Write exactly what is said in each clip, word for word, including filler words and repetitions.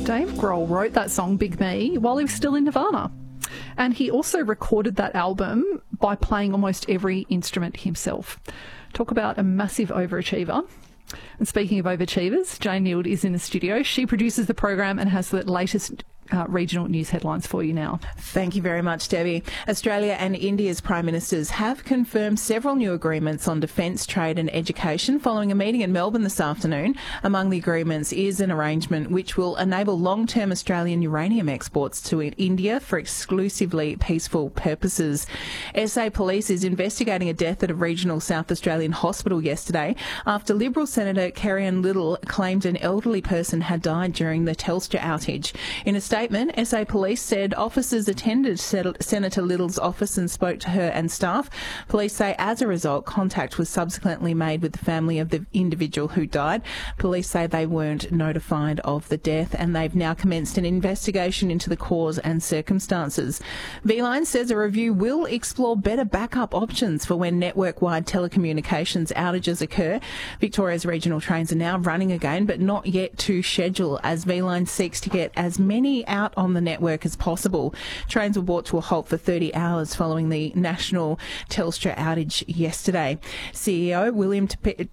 Dave Grohl wrote that song, Big Me, while he was still in Nirvana. And he also recorded that album by playing almost every instrument himself. Talk about a massive overachiever. And speaking of overachievers, Jane Nield is in the studio. She produces the program and has the latest Uh, regional news headlines for you now. Thank you very much, Debbie. Australia and India's Prime Ministers have confirmed several new agreements on defence, trade and education following a meeting in Melbourne this afternoon. Among the agreements is an arrangement which will enable long-term Australian uranium exports to India for exclusively peaceful purposes. S A Police is investigating a death at a regional South Australian hospital yesterday after Liberal Senator Kerry-Ann Little claimed an elderly person had died during the Telstra outage. In a statement, S A Police said officers attended Senator Little's office and spoke to her and staff. Police say as a result, contact was subsequently made with the family of the individual who died. Police say they weren't notified of the death and they've now commenced an investigation into the cause and circumstances. V-Line says a review will explore better backup options for when network-wide telecommunications outages occur. Victoria's regional trains are now running again, but not yet to schedule, as V-Line seeks to get as many out on the network as possible. Trains were brought to a halt for thirty hours following the national Telstra outage yesterday. C E O William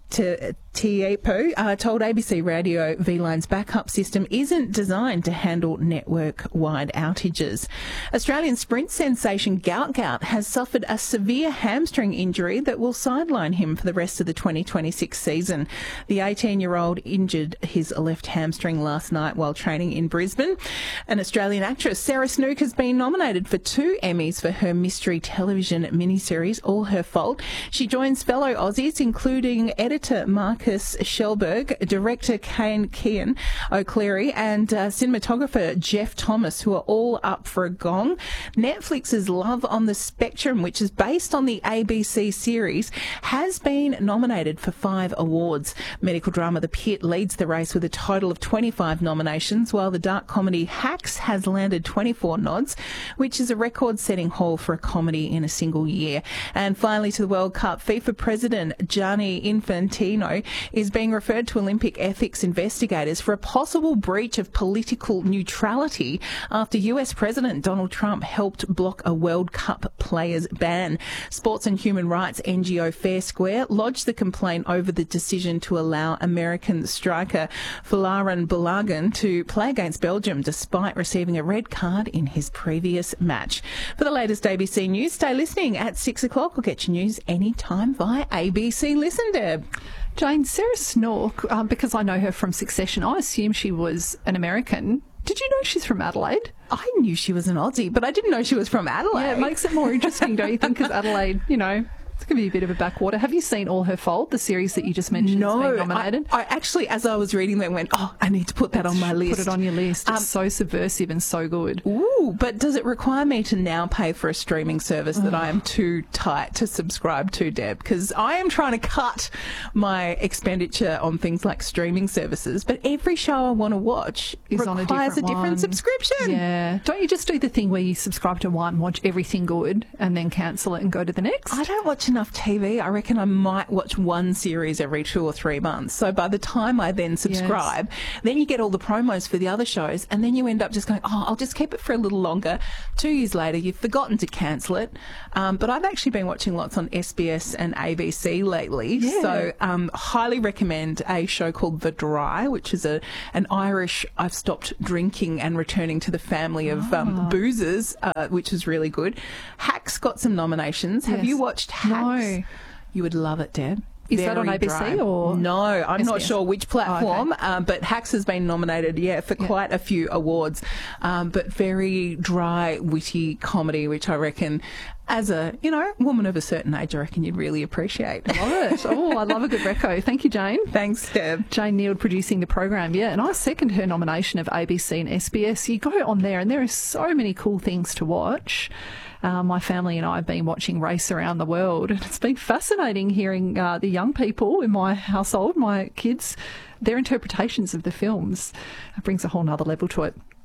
Tiepo uh, told A B C Radio V-Line's backup system isn't designed to handle network-wide outages. Australian sprint sensation Gout Gout has suffered a severe hamstring injury that will sideline him for the rest of the twenty twenty-six season. The eighteen-year-old injured his left hamstring last night while training in Brisbane. An Australian actress, Sarah Snook, has been nominated for two Emmys for her mystery television miniseries, All Her Fault. She joins fellow Aussies, including editor Marcus Shelberg, director Kane Kean O'Cleary, and uh, cinematographer Jeff Thomas, who are all up for a gong. Netflix's Love on the Spectrum, which is based on the A B C series, has been nominated for five awards. Medical drama The Pit leads the race with a total of twenty-five nominations, while the dark comedy Hacks has landed twenty-four nods, which is a record-setting haul for a comedy in a single year. And finally, to the World Cup, FIFA President Gianni Infantino is being referred to Olympic ethics investigators for a possible breach of political neutrality after U S President Donald Trump helped block a World Cup players ban. Sports and Human Rights N G O Fair Square lodged the complaint over the decision to allow American striker Folarin Balogun to play against Belgium despite receiving a red card in his previous match. For the latest A B C News, stay listening at six o'clock. We'll get your news anytime via A B C Listen, Deb. Jane, Sarah Snook, um, because I know her from Succession, I assume she was an American. Did you know she's from Adelaide? I knew she was an Aussie, but I didn't know she was from Adelaide. Yeah, it makes it more interesting, don't you think? Because Adelaide, you know, it's going to be a bit of a backwater. Have you seen All Her Fault, the series that you just mentioned? No, has been nominated? I, I actually, as I was reading that, went, oh, I need to put that on my list. Put it on your list. It's Um, so subversive and so good. Ooh, but does it require me to now pay for a streaming service that I am too tight to subscribe to, Deb? Because I am trying to cut my expenditure on things like streaming services, but every show I want to watch Is requires on a different, a different one. subscription. Yeah. Don't you just do the thing where you subscribe to one, watch everything good, and then cancel it and go to the next? I don't watch enough T V. I reckon I might watch one series every two or three months. So by the time I then subscribe, yes. then you get all the promos for the other shows, and then you end up just going, oh, I'll just keep it for a little longer. Two years later, you've forgotten to cancel it. Um, but I've actually been watching lots on S B S and A B C lately. Yeah. So um, highly recommend a show called The Dry, which is a an Irish, I've stopped drinking and returning to the family of um, Oh. boozers, uh, which is really good. Hacks got some nominations. Have Yes. you watched Hacks? No. You would love it, Deb. Is that on Very A B C dry. or No, I'm S B not S? sure which platform, Oh, okay. um, but Hacks has been nominated, yeah, for Yeah. quite a few awards. Um, but very dry, witty comedy, which I reckon, as a, you know, woman of a certain age, I reckon you'd really appreciate. Love it. Oh, I love a good reco. Thank you, Jane. Thanks, Deb. Jane Nield producing the program, yeah, and I second her nomination of A B C and S B S. You go on there and there are so many cool things to watch. Uh, my family and I have been watching Race Around the World, and it's been fascinating hearing uh, the young people in my household, my kids, their interpretations of the films. It brings a whole nother level to it.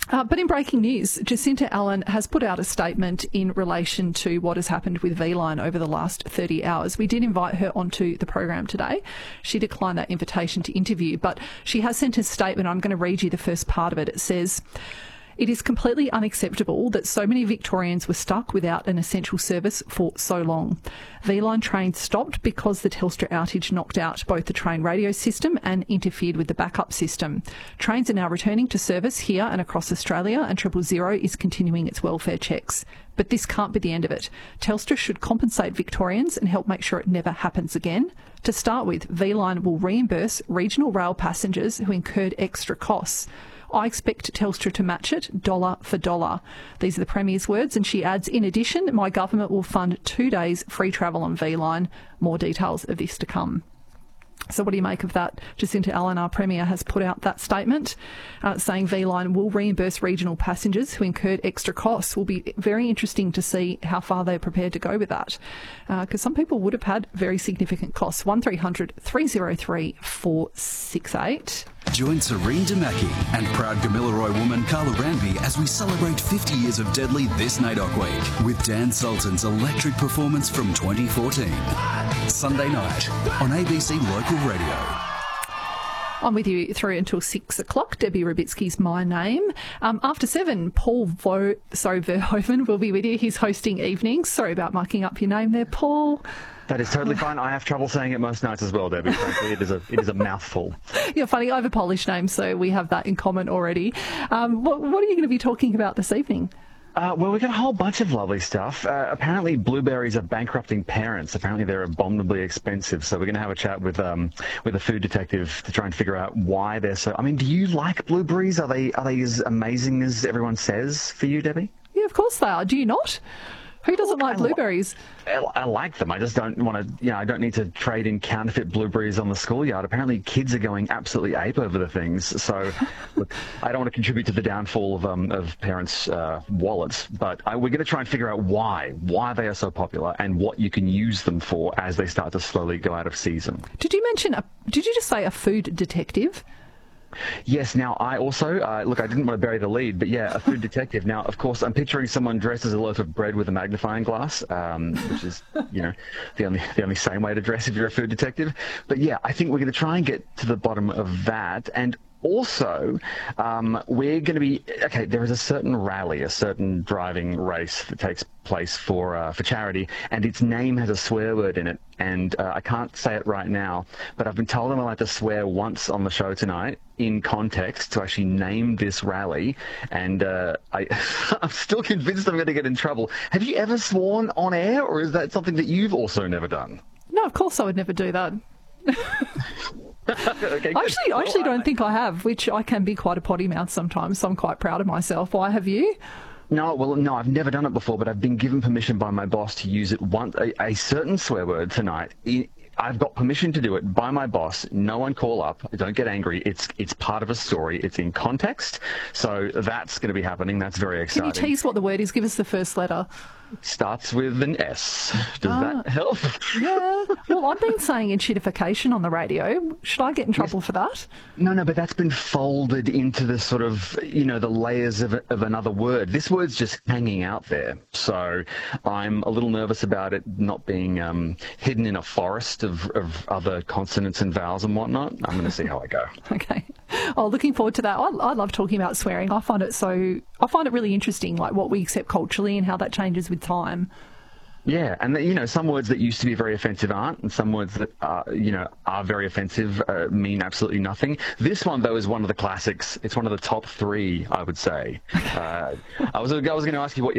Uh, but in breaking news, Jacinta Allen has put out a statement in relation to what has happened with V-Line over the last thirty hours. We did invite her onto the program today. She declined that invitation to interview, but she has sent a statement. I'm going to read you the first part of it. It says, "It is completely unacceptable that so many Victorians were stuck without an essential service for so long. V-Line trains stopped because the Telstra outage knocked out both the train radio system and interfered with the backup system. Trains are now returning to service here and across Australia, and Triple Zero is continuing its welfare checks. But this can't be the end of it. Telstra should compensate Victorians and help make sure it never happens again. To start with, V-Line will reimburse regional rail passengers who incurred extra costs. I expect Telstra to match it dollar for dollar." These are the Premier's words, and she adds, "In addition, my government will fund two days free travel on V-Line. More details of this to come." So what do you make of that? Jacinta Allen, our Premier, has put out that statement uh, saying V-Line will reimburse regional passengers who incurred extra costs. Will be very interesting to see how far they're prepared to go with that, because uh, some people would have had very significant costs. one three hundred three oh three four six eight. Join Serene Damaki and proud Gamilaroi woman Carla Ranby as we celebrate fifty years of Deadly this N A D O C week with Dan Sultan's electric performance from twenty fourteen. Sunday night on A B C Local Radio. I'm with you through until six o'clock. Debbie Rubitsky's my name. Um, after seven, Paul Vo- sorry, Verhoeven will be with you. He's hosting evenings. Sorry about mucking up your name there, Paul. That is totally fine. I have trouble saying it most nights as well, Debbie. Frankly, it is a it is a mouthful. You're funny. I have a Polish name, so we have that in common already. Um, what, what are you going to be talking about this evening? Uh, well, we've got a whole bunch of lovely stuff. Uh, apparently, blueberries are bankrupting parents. Apparently, they're abominably expensive. So we're going to have a chat with um, with a food detective to try and figure out why they're so. I mean, do you like blueberries? Are they are they as amazing as everyone says for you, Debbie? Yeah, of course they are. Do you not? Who doesn't like blueberries? I, I like them. I just don't want to, you know, I don't need to trade in counterfeit blueberries on the schoolyard. Apparently kids are going absolutely ape over the things. So look, I don't want to contribute to the downfall of um, of parents' uh, wallets, but I, we're going to try and figure out why, why they are so popular and what you can use them for as they start to slowly go out of season. Did you mention, a, did you just say a food detective? Yes. Now, I also, uh, look, I didn't want to bury the lead, but yeah, a food detective. Now, of course, I'm picturing someone dressed as a loaf of bread with a magnifying glass, um, which is, you know, the only the only sane way to dress if you're a food detective. But yeah, I think we're going to try and get to the bottom of that. And also, um, we're going to be, okay, there is a certain rally, a certain driving race that takes place for uh, for charity, and its name has a swear word in it, and uh, I can't say it right now, but I've been told I'm allowed to swear once on the show tonight in context to actually name this rally, and uh, I, I'm still convinced I'm going to get in trouble. Have you ever sworn on air, or is that something that you've also never done? No, of course I would never do that. Okay, I actually, I actually don't think I have, which I can be quite a potty mouth sometimes, so I'm quite proud of myself. Why have you? No, well, no, I've never done it before, but I've been given permission by my boss to use it once, a, a certain swear word tonight. I've got permission to do it by my boss. No one call up. Don't get angry. It's it's part of a story. It's in context. So that's going to be happening. That's very exciting. Can you tease what the word is? Give us the first letter. Starts with an S. Does ah, that help? Yeah. Well, I've been saying enshittification on the radio. Should I get in trouble yes. for that? No, no, but that's been folded into the sort of, you know, the layers of, of another word. This word's just hanging out there. So I'm a little nervous about it not being um, hidden in a forest of, of other consonants and vowels and whatnot. I'm going to see how I go. Okay. Oh, looking forward to that. I, I love talking about swearing. I find it so, I find it really interesting, like what we accept culturally and how that changes with time. Yeah, and the, you know, some words that used to be very offensive aren't, and some words that are, you know, are very offensive uh, mean absolutely nothing. This one, though, is one of the classics. It's one of the top three, I would say. Uh, I was I was going to ask you what your